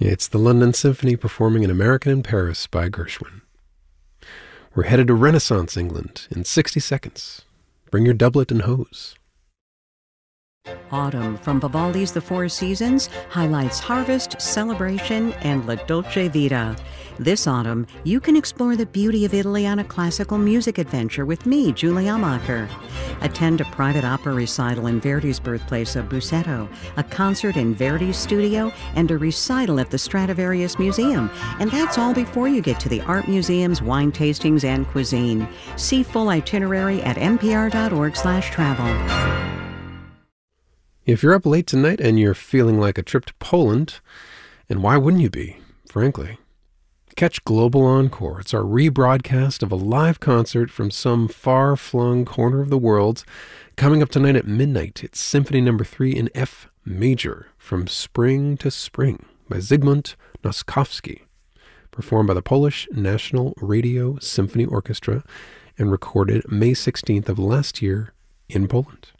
It's the London Symphony performing An American in Paris by Gershwin. We're headed to Renaissance England in 60 seconds. Bring your doublet and hose. Autumn from Vivaldi's The Four Seasons highlights harvest, celebration, and La Dolce Vita. This autumn, you can explore the beauty of Italy on a classical music adventure with me, Julie Amacher. Attend a private opera recital in Verdi's birthplace of Busseto, a concert in Verdi's studio, and a recital at the Stradivarius Museum. And that's all before you get to the art museums, wine tastings, and cuisine. See full itinerary at npr.org/travel. If you're up late tonight and you're feeling like a trip to Poland, and why wouldn't you be, frankly? Catch Global Encore. It's our rebroadcast of a live concert from some far-flung corner of the world. Coming up tonight at midnight, it's Symphony No. 3 in F major, From Spring to Spring, by Zygmunt Noskowski, performed by the Polish National Radio Symphony Orchestra and recorded May 16th of last year in Poland.